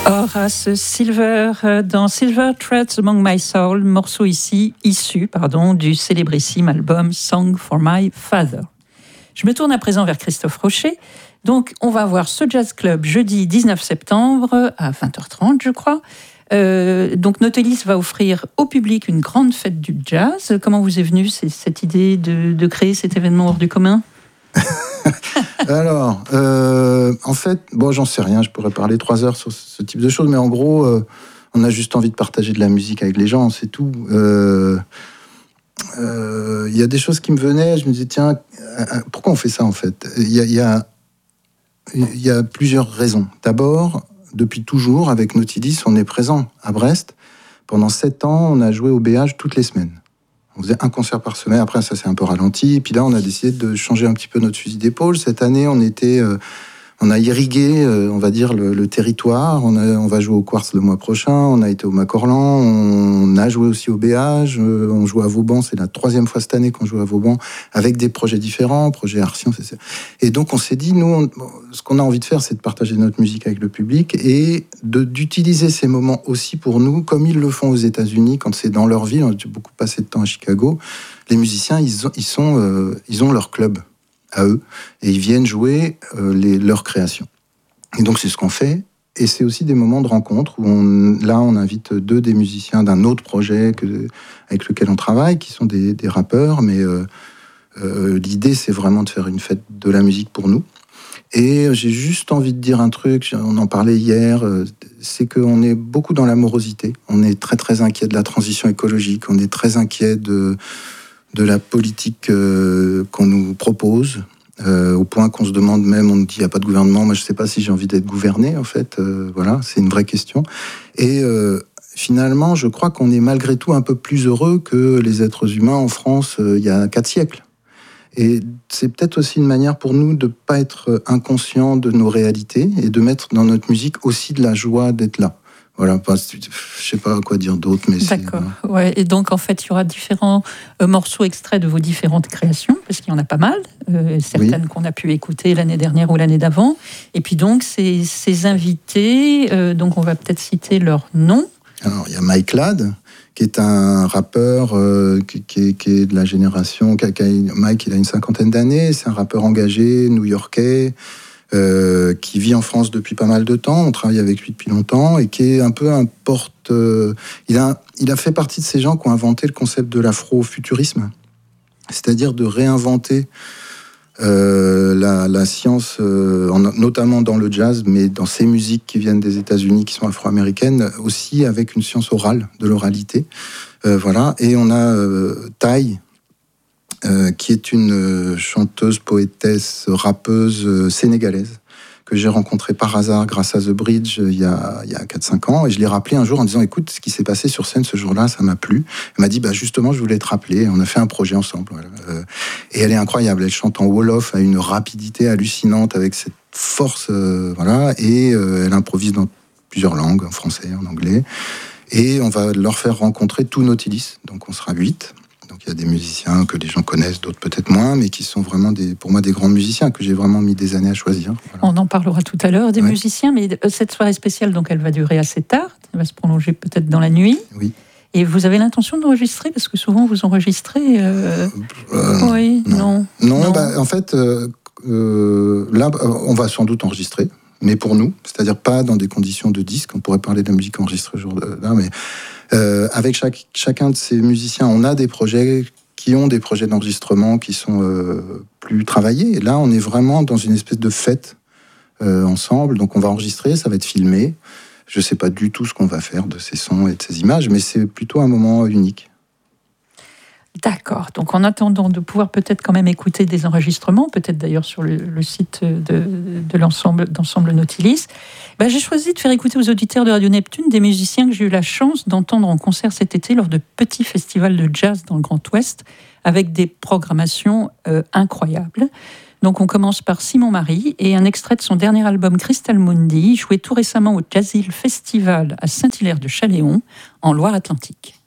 Horace Silver dans Silver Threads Among My Soul, morceau issu du célébrissime album Song for My Father. Je me tourne à présent vers Christophe Rocher. Donc, on va voir ce jazz club jeudi 19 septembre à 20h30, je crois. Donc, Nautilus va offrir au public une grande fête du jazz. Comment vous est venue cette idée de créer cet événement hors du commun ? Alors, en fait, bon, j'en sais rien, je pourrais parler 3 heures sur ce type de choses, mais en gros, on a juste envie de partager de la musique avec les gens, c'est tout. Y a des choses qui me venaient, je me disais, tiens, pourquoi on fait ça en fait ? Il y a plusieurs raisons. D'abord, depuis toujours, avec Nautilus, on est présent à Brest. Pendant 7 ans, on a joué au BH toutes les semaines. On faisait un concert par semaine, après ça s'est un peu ralenti, et puis là on a décidé de changer un petit peu notre fusil d'épaule. Cette année on a irrigué, on va dire, le territoire. On va jouer au Quartz le mois prochain, on a été au Macorlan, on a joué aussi au BH, on joue à Vauban, c'est la 3e fois cette année qu'on joue à Vauban, avec des projets différents, projet Arsion, c'est. Et donc on s'est dit, nous, ce qu'on a envie de faire, c'est de partager notre musique avec le public et d'utiliser ces moments aussi pour nous, comme ils le font aux États-Unis, quand c'est dans leur ville. On a beaucoup passé de temps à Chicago. Les musiciens, ils ont leur club à eux, et ils viennent jouer leurs créations. Et donc c'est ce qu'on fait, et c'est aussi des moments de rencontre où on invite 2 des musiciens d'un autre projet avec lequel on travaille, qui sont des rappeurs, mais l'idée c'est vraiment de faire une fête de la musique pour nous. Et j'ai juste envie de dire un truc, on en parlait hier, c'est qu'on est beaucoup dans l'amorosité, on est très très inquiet de la transition écologique, on est très inquiet de la politique qu'on nous propose, au point qu'on se demande même, on nous dit il n'y a pas de gouvernement, moi je ne sais pas si j'ai envie d'être gouverné en fait, voilà, c'est une vraie question. Et finalement, je crois qu'on est malgré tout un peu plus heureux que les êtres humains en France il y a 4 siècles. Et c'est peut-être aussi une manière pour nous de ne pas être inconscients de nos réalités et de mettre dans notre musique aussi de la joie d'être là. Voilà, je sais pas quoi dire d'autre, mais d'accord. Ouais, et donc en fait, il y aura différents morceaux extraits de vos différentes créations, parce qu'il y en a pas mal, certaines qu'on a pu écouter l'année dernière ou l'année d'avant. Et puis donc ces invités, donc on va peut-être citer leurs noms. Alors il y a Mike Ladd, qui est un rappeur qui est de la génération. Mike, il a une 50aine d'années, c'est un rappeur engagé, new-yorkais. Qui vit en France depuis pas mal de temps, on travaille avec lui depuis longtemps, et qui est un peu un porte... il a fait partie de ces gens qui ont inventé le concept de l'afrofuturisme, c'est-à-dire de réinventer la science, notamment dans le jazz, mais dans ces musiques qui viennent des États-Unis, qui sont afro-américaines, aussi avec une science orale, de l'oralité. Voilà. Et on a Taï, qui est une chanteuse, poétesse, rappeuse sénégalaise que j'ai rencontrée par hasard grâce à The Bridge il y a 4-5 ans, et je l'ai rappelée un jour en disant écoute, ce qui s'est passé sur scène ce jour-là, ça m'a plu. Elle m'a dit justement je voulais te rappeler, on a fait un projet ensemble, voilà. Et elle est incroyable, elle chante en wolof à une rapidité hallucinante avec cette force, voilà, et elle improvise dans plusieurs langues, en français, en anglais, et on va leur faire rencontrer tout Nautilus, donc on sera 8. Donc il y a des musiciens que les gens connaissent, d'autres peut-être moins, mais qui sont vraiment pour moi des grands musiciens que j'ai vraiment mis des années à choisir. Voilà. On en parlera tout à l'heure des musiciens, mais cette soirée spéciale, donc elle va durer assez tard, elle va se prolonger peut-être dans la nuit. Oui. Et vous avez l'intention d'enregistrer, parce que souvent vous enregistrez. Oui, non. En fait, là, on va sans doute enregistrer, mais pour nous, c'est-à-dire pas dans des conditions de disque. On pourrait parler de la musique enregistrée là, mais avec chacun de ces musiciens, on a des projets qui ont des projets d'enregistrement qui sont plus travaillés. Et là, on est vraiment dans une espèce de fête ensemble. Donc, on va enregistrer, ça va être filmé. Je ne sais pas du tout ce qu'on va faire de ces sons et de ces images, mais c'est plutôt un moment unique. D'accord. Donc, en attendant de pouvoir peut-être quand même écouter des enregistrements, peut-être d'ailleurs sur le site d'ensemble Nautilus, j'ai choisi de faire écouter aux auditeurs de Radio Neptune des musiciens que j'ai eu la chance d'entendre en concert cet été lors de petits festivals de jazz dans le Grand Ouest, avec des programmations incroyables. Donc, on commence par Simon Marie et un extrait de son dernier album Crystal Mundi, joué tout récemment au Jazzil Festival à Saint-Hilaire de Chaléon, en Loire-Atlantique.